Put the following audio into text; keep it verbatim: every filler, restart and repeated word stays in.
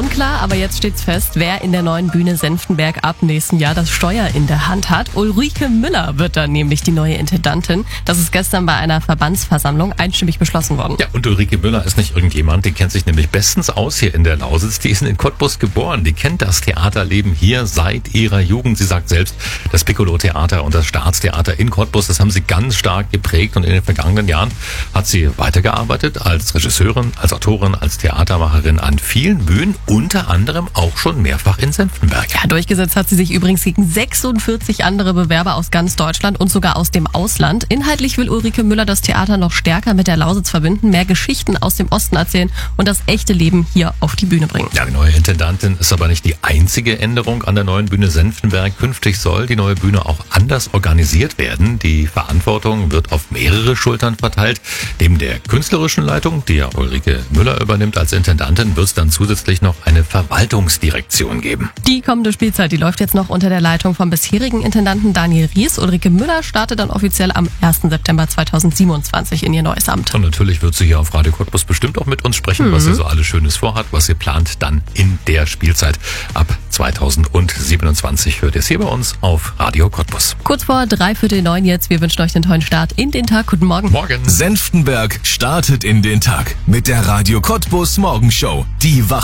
unklar, aber jetzt steht's fest, wer in der neuen Bühne Senftenberg ab nächsten Jahr das Steuer in der Hand hat. Ulrike Müller wird dann nämlich die neue Intendantin. Das ist gestern bei einer Verbandsversammlung einstimmig beschlossen worden. Ja, und Ulrike Müller ist nicht irgendjemand, die kennt sich nämlich bestens aus hier in der Lausitz. Die ist in Cottbus geboren, die kennt das Theaterleben hier seit ihrer Jugend. Sie sagt selbst, das Piccolo-Theater und das Staatstheater in Cottbus, das haben sie ganz stark geprägt. Und in den vergangenen Jahren hat sie weitergearbeitet als Regisseurin, als Autorin, als Theatermacherin an vielen Bühnen, unter anderem auch schon mehrfach in Senftenberg. Ja, durchgesetzt hat sie sich übrigens gegen sechsundvierzig andere Bewerber aus ganz Deutschland und sogar aus dem Ausland. Inhaltlich will Ulrike Müller das Theater noch stärker mit der Lausitz verbinden, mehr Geschichten aus dem Osten erzählen und das echte Leben hier auf die Bühne bringen. Ja, die neue Intendantin ist aber nicht die einzige Änderung an der neuen Bühne Senftenberg. Künftig soll die neue Bühne auch anders organisiert werden. Die Verantwortung wird auf mehrere Schultern verteilt. Neben der künstlerischen Leitung, die ja Ulrike Müller übernimmt als Intendantin, wird es dann zusätzlich noch eine Verwaltungsdirektion geben. Die kommende Spielzeit, die läuft jetzt noch unter der Leitung vom bisherigen Intendanten Daniel Ries. Ulrike Müller startet dann offiziell am ersten September zweitausendsiebenundzwanzig in ihr neues Amt. Und natürlich wird sie hier auf Radio Cottbus bestimmt auch mit uns sprechen, mhm. was sie so alles Schönes vorhat, was sie plant dann in der Spielzeit ab zweitausendsiebenundzwanzig. Hört ihr es hier bei uns auf Radio Cottbus. Kurz vor dreiviertel neun jetzt. Wir wünschen euch den tollen Start in den Tag. Guten Morgen. Morgen. Senftenberg startet in den Tag mit der Radio Cottbus Morgenshow. Die Wach